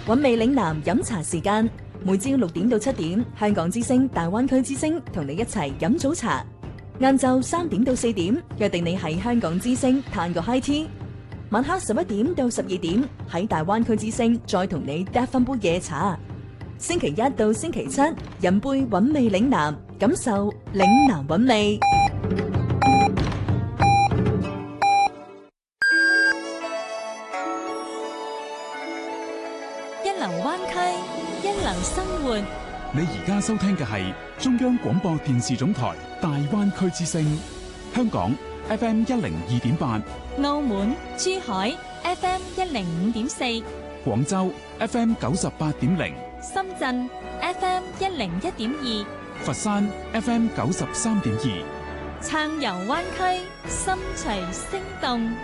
韻味嶺南飲茶時間，每朝6點到7點，香港之聲、大灣區之聲同你一齊飲早茶。晏晝3點到4點，約定你喺香港之聲嘆個 high tea。晚黑11點到12點，喺大灣區之聲再同你嗒翻杯夜茶。星期一到星期七，飲杯韻味嶺南，感受嶺南韻味。 一流灣區，一流生活。 你而家收聽嘅係中央廣播電視總台大灣區之聲，香港 FM 102.8， 澳門、珠海 FM 105.4， 廣州 FM 98.0， 深圳 FM 101.2， 佛山 FM 93.2， 暢遊灣區，心隨聲動。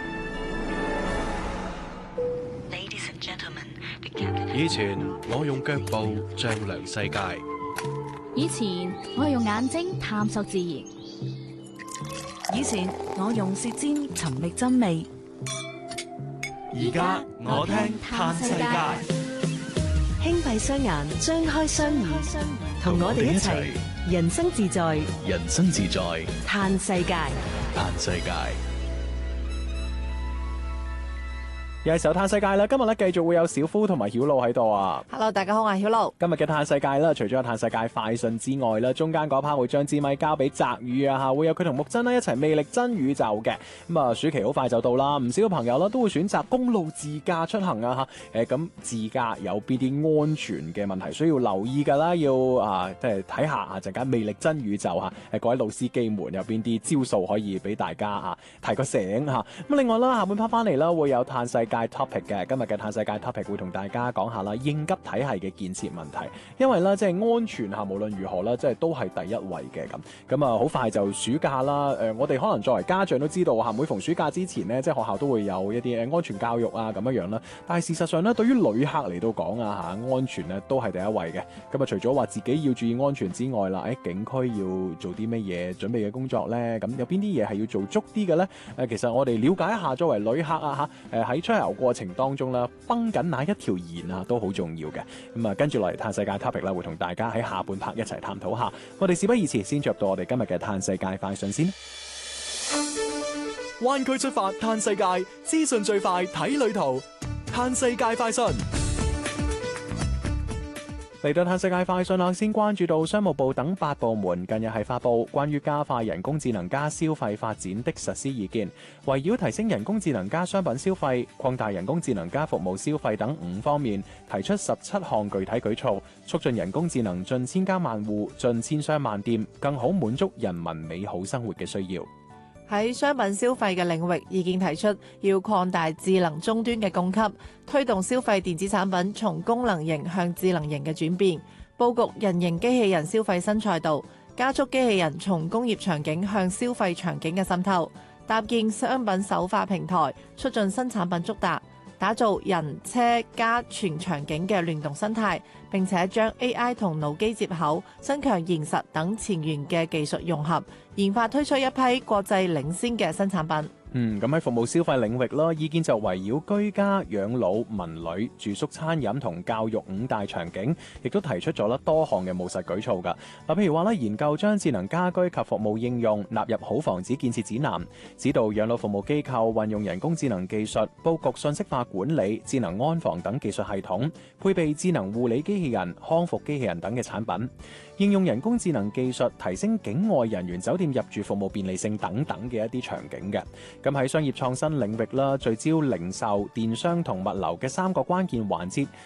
以前我用腳步丈量世界， 以前我係用眼睛探索自然， 以前我用舌尖尋覓真味， 而家我聽嘆世界。 輕閉雙眼，張開雙耳，同我哋一齊人生自在， 人生自在， 嘆世界。 嘆世界。 又係時候嘆世界啦！今日咧繼續會有小夫同埋曉露喺度啊。 Hello， 大家好，我係曉露。 今日嘅嘆世界啦，除咗有嘆世界快訊之外啦，中間嗰 part 會將支咪交俾澤宇啊吓，會有佢同木真啦一齊魅力真宇宙嘅。咁啊，暑期好快就到啦，唔少嘅朋友啦都會選擇公路自駕出行啊吓。咁自駕有邊啲安全嘅問題需要留意噶啦？要即係睇下啊陣間魅力真宇宙吓，各位老司機們有邊啲招數可以俾大家啊提個醒吓。咁另外啦，下半 part 翻嚟啦，會有嘆世界 topic 嘅，今日嘅嘆世界 topic 會同大家講下啦應急體系嘅建設問題，因為咧即係安全無論如何啦，即係都係第一位嘅咁啊，好快就暑假啦，我哋可能作為家長都知道每逢暑假之前呢，即係學校都會有一啲安全教育啊咁樣啦，但係事實上咧，對於旅客嚟到講安全咧都係第一位嘅。咁啊，除咗話自己要注意安全之外啦，景區要做啲乜嘢準備嘅工作咧？咁有邊啲嘢係要做足啲嘅咧？其實我哋了解一下作為旅客喺出遊過程當中啦，繃緊哪一條弦都好重要嘅。咁啊，跟住落嚟嘆世界 topic 啦，會同大家喺下半 part 一齊探討下。我哋事不宜遲，先進入到我哋今日嘅嘆世界快訊先。 灣區出發嘆世界，資訊最快睇旅途。嘆世界快訊嚟到嘆世界快訊啦，先關注到商務部等8部門近日係發布關於加快人工智能加消費發展的實施意見，圍繞提升人工智能加商品消費、擴大人工智能加服務消費等5方面，提出17項具體舉措，促進人工智能進千家萬戶、進千商萬店，更好滿足人民美好生活嘅需要。 喺商品消費嘅領域，意見提出要擴大智能終端嘅供給，推動消費電子產品從功能型向智能型嘅轉變，佈局人形機器人消費新賽道，加速機器人從工業場景向消費場景嘅滲透，搭建商品首發平台，促進新產品觸達，打造人車家全場景嘅聯動生態，並且將 AI 同腦機接口、增強現實等前沿嘅技術融合，研發推出一批國際領先嘅新產品。 咁喺服務消費領域啦，意見就圍繞居家、養老、文旅、住宿、餐飲同教育5大場景，亦都提出咗多項嘅務實舉措㗎。譬如話研究將智能家居及服務應用納入好房子建設指南，指導養老服務機構運用人工智能技術，佈局信息化管理、智能安防等技術系統，配備智能護理機器人、康復機器人等嘅產品，應用人工智能技術提升境外人員酒店入住服務便利性等等嘅一啲場景嘅。咁喺商業創新領域啦，聚焦零售、電商同物流嘅3個關鍵環節，